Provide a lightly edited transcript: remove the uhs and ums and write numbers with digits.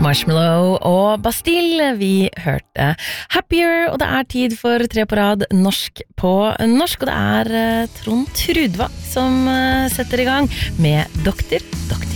Marshmallow og Bastille. Vi hørte Happier, og det tid for 3 på rad norsk på norsk, og det Trond Trudvang som setter i gang med Doktor.